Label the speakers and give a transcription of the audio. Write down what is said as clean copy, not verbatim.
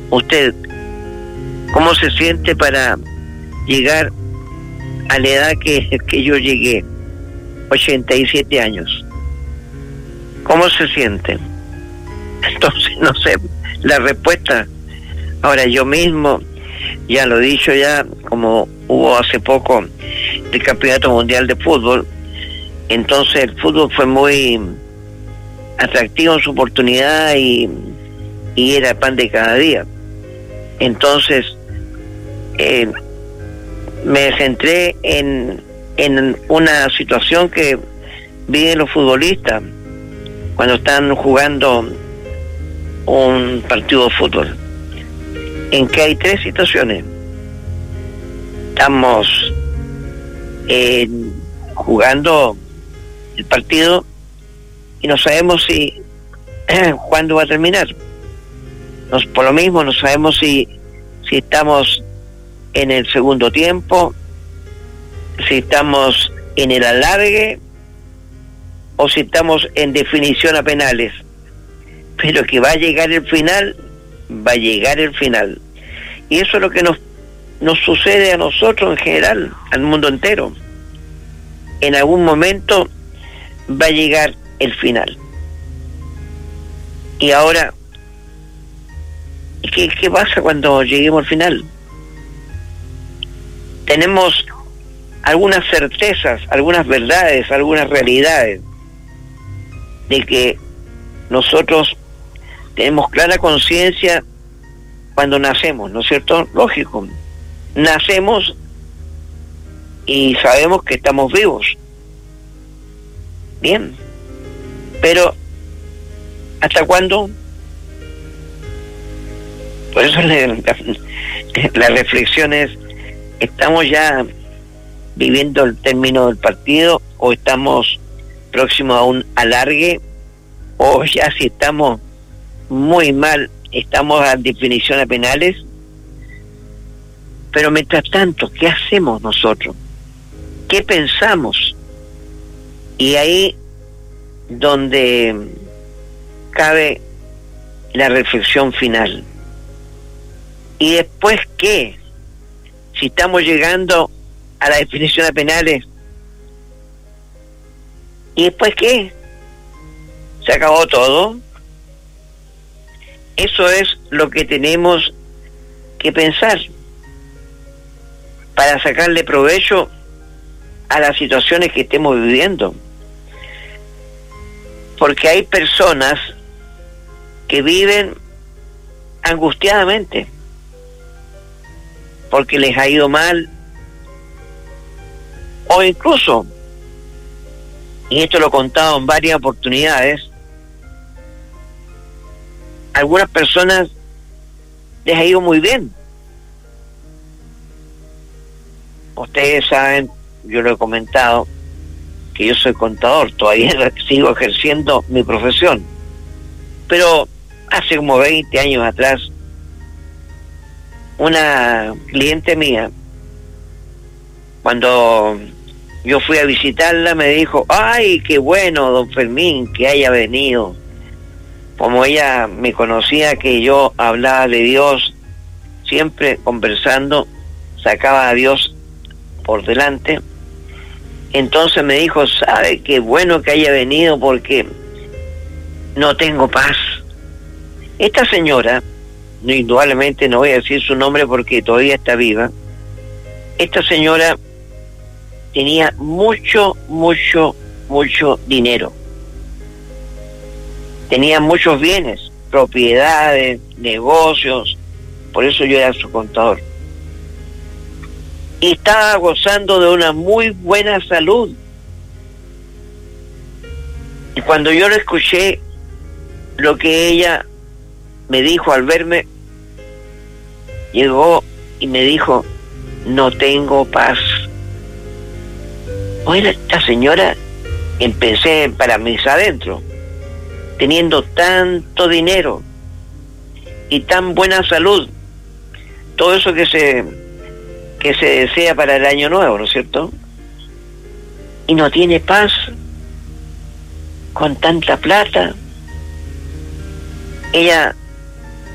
Speaker 1: usted, ¿cómo se siente para llegar a la edad que yo llegué? 87 años. ¿Cómo se siente? Entonces, no sé, la respuesta. Ahora, yo mismo, ya lo he dicho ya, como hubo hace poco el Campeonato Mundial de Fútbol, entonces el fútbol fue muy atractivo en su oportunidad y era el pan de cada día. Entonces, me centré en una situación que viven los futbolistas cuando están jugando un partido de fútbol, en que hay tres situaciones. Estamos jugando el partido y no sabemos si cuándo va a terminar. Por lo mismo no sabemos si estamos en el segundo tiempo, si estamos en el alargue o si estamos en definición a penales. Pero que va a llegar el final, va a llegar el final. Y eso es lo que nos sucede a nosotros en general, al mundo entero. En algún momento va a llegar el final. Y ahora, ¿qué pasa cuando lleguemos al final? Tenemos algunas certezas, algunas verdades, algunas realidades de que nosotros tenemos clara conciencia cuando nacemos, ¿no es cierto? Lógico, nacemos y sabemos que estamos vivos. Bien, pero ¿hasta cuándo? Por eso la reflexión es: ¿estamos ya viviendo el término del partido o estamos próximos a un alargue? O ya, si estamos muy mal, estamos a definición a penales. Pero mientras tanto, ¿qué hacemos nosotros? ¿Qué pensamos? Y ahí donde cabe la reflexión final. ¿Y después qué? Si estamos llegando a la definición a penales, ¿y después qué? ¿Se acabó todo? Eso es lo que tenemos que pensar para sacarle provecho a las situaciones que estemos viviendo. Porque hay personas que viven angustiadamente porque les ha ido mal, o incluso, y esto lo he contado en varias oportunidades, algunas personas les ha ido muy bien. Ustedes saben, yo lo he comentado, que yo soy contador, todavía sigo ejerciendo mi profesión, pero hace como 20 años atrás, una cliente mía, cuando yo fui a visitarla, me dijo: ¡ay, qué bueno, don Fermín, que haya venido! Como ella me conocía, que yo hablaba de Dios, siempre conversando, sacaba a Dios por delante. Entonces me dijo: ¿sabe qué bueno que haya venido? Porque no tengo paz. Esta señora, indudablemente no voy a decir su nombre porque todavía está viva, esta señora tenía mucho dinero. Tenía muchos bienes, propiedades, negocios, por eso yo era su contador. Y estaba gozando de una muy buena salud. Y cuando yo le escuché lo que ella me dijo al verme, llegó y me dijo: no tengo paz. Oye, esta señora, empecé para mis adentro, teniendo tanto dinero y tan buena salud, todo eso que se desea para el año nuevo, ¿no es cierto? Y no tiene paz con tanta plata. Ella